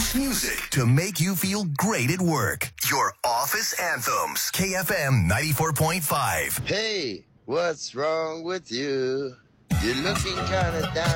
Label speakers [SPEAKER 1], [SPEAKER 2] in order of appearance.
[SPEAKER 1] most music to make you feel great at work. Your office anthems. KFM 94.5.
[SPEAKER 2] Hey, what's wrong with you? You're looking kind of down.